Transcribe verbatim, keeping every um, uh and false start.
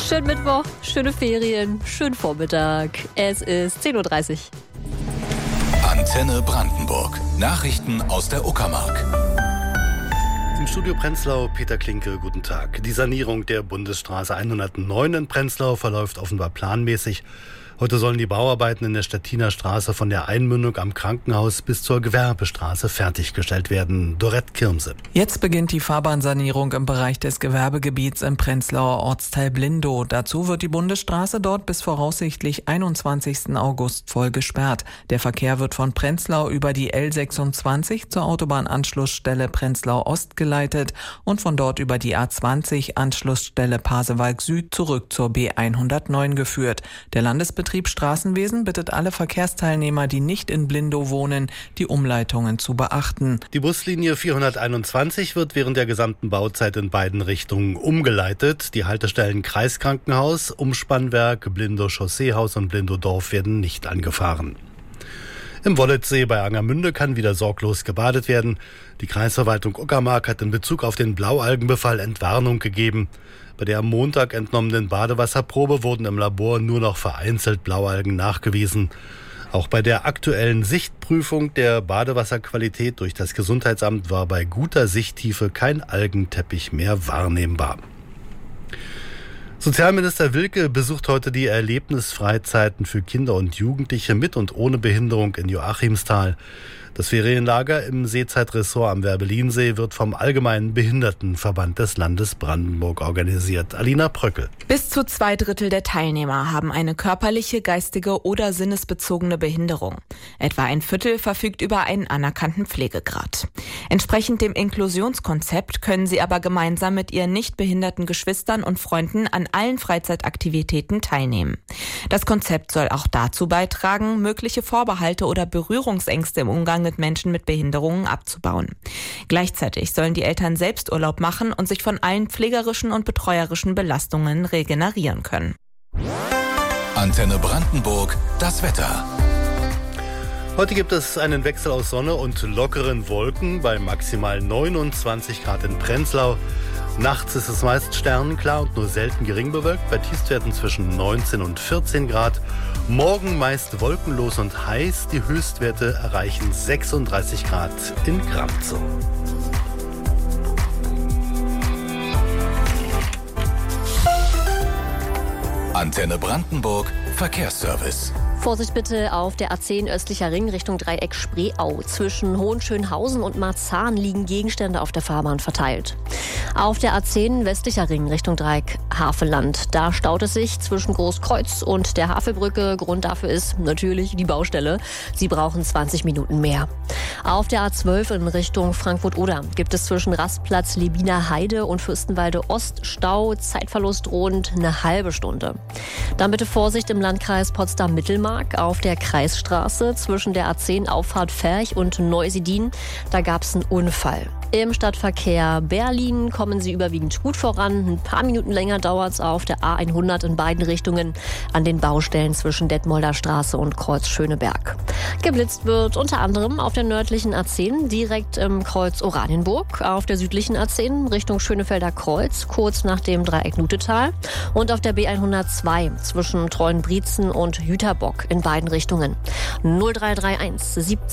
Schönen Mittwoch, schöne Ferien, schönen Vormittag. Es ist zehn Uhr dreißig. Antenne Brandenburg. Nachrichten aus der Uckermark. Im Studio Prenzlau, Peter Klinke, guten Tag. Die Sanierung der Bundesstraße hundertneun in Prenzlau verläuft offenbar planmäßig. Heute sollen die Bauarbeiten in der Stettiner Straße von der Einmündung am Krankenhaus bis zur Gewerbestraße fertiggestellt werden. Dorette Kirmse. Jetzt beginnt die Fahrbahnsanierung im Bereich des Gewerbegebiets im Prenzlauer Ortsteil Blindow. Dazu wird die Bundesstraße dort bis voraussichtlich einundzwanzigsten August voll gesperrt. Der Verkehr wird von Prenzlau über die L sechsundzwanzig zur Autobahnanschlussstelle Prenzlau Ost geleitet und von dort über die A zwanzig Anschlussstelle Pasewalk Süd zurück zur B hundertneun geführt. Der Landesbetrieb Straßenwesen bittet alle Verkehrsteilnehmer, die nicht in Blindow wohnen, die Umleitungen zu beachten. Die Buslinie vierhunderteinundzwanzig wird während der gesamten Bauzeit in beiden Richtungen umgeleitet. Die Haltestellen Kreiskrankenhaus, Umspannwerk, Blindow Chausseehaus und Blindow Dorf werden nicht angefahren. Im Wollitzsee bei Angermünde kann wieder sorglos gebadet werden. Die Kreisverwaltung Uckermark hat in Bezug auf den Blaualgenbefall Entwarnung gegeben. Bei der am Montag entnommenen Badewasserprobe wurden im Labor nur noch vereinzelt Blaualgen nachgewiesen. Auch bei der aktuellen Sichtprüfung der Badewasserqualität durch das Gesundheitsamt war bei guter Sichttiefe kein Algenteppich mehr wahrnehmbar. Sozialminister Wilke besucht heute die Erlebnisfreizeiten für Kinder und Jugendliche mit und ohne Behinderung in Joachimsthal. Das Ferienlager im Seezeitressort am Werbellinsee wird vom Allgemeinen Behindertenverband des Landes Brandenburg organisiert. Alina Pröckel. Bis zu zwei Drittel der Teilnehmer haben eine körperliche, geistige oder sinnesbezogene Behinderung. Etwa ein Viertel verfügt über einen anerkannten Pflegegrad. Entsprechend dem Inklusionskonzept können sie aber gemeinsam mit ihren nicht behinderten Geschwistern und Freunden an allen Freizeitaktivitäten teilnehmen. Das Konzept soll auch dazu beitragen, mögliche Vorbehalte oder Berührungsängste im Umgang mit Menschen mit Behinderungen abzubauen. Gleichzeitig sollen die Eltern selbst Urlaub machen und sich von allen pflegerischen und betreuerischen Belastungen regenerieren können. Antenne Brandenburg, das Wetter. Heute gibt es einen Wechsel aus Sonne und lockeren Wolken bei maximal neunundzwanzig Grad in Prenzlau. Nachts ist es meist sternenklar und nur selten gering bewölkt, bei Tiefstwerten zwischen neunzehn und vierzehn Grad. Morgen meist wolkenlos und heiß, die Höchstwerte erreichen sechsunddreißig Grad in Gramzow. Antenne Brandenburg, Verkehrsservice. Vorsicht bitte auf der A zehn östlicher Ring Richtung Dreieck Spreeau. Zwischen Hohenschönhausen und Marzahn liegen Gegenstände auf der Fahrbahn verteilt. Auf der A zehn westlicher Ring Richtung Dreieck Havelland. Da staut es sich zwischen Großkreuz und der Havelbrücke. Grund dafür ist natürlich die Baustelle. Sie brauchen zwanzig Minuten mehr. Auf der A zwölf in Richtung Frankfurt-Oder gibt es zwischen Rastplatz Lebiner Heide und Fürstenwalde Ost Stau. Zeitverlust drohend eine halbe Stunde. Dann bitte Vorsicht im Landkreis Potsdam-Mittelmark. Auf der Kreisstraße zwischen der A zehn Auffahrt Ferch und Neusiedlin. Da gab es einen Unfall. Im Stadtverkehr Berlin kommen Sie überwiegend gut voran. Ein paar Minuten länger dauert es auf der A hundert in beiden Richtungen an den Baustellen zwischen Detmolder Straße und Kreuz Schöneberg. Geblitzt wird unter anderem auf der nördlichen A zehn direkt im Kreuz Oranienburg, auf der südlichen A zehn Richtung Schönefelder Kreuz kurz nach dem Dreieck Nutetal und auf der B hundertzwei zwischen Treuenbrietzen und Jüterbock in beiden Richtungen. null drei drei eins siebzehn